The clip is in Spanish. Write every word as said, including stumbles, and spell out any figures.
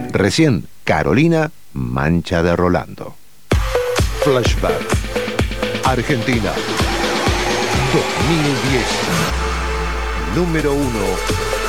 Recién, Carolina, Mancha de Rolando. Flashback. Argentina. dos mil diez. Número uno.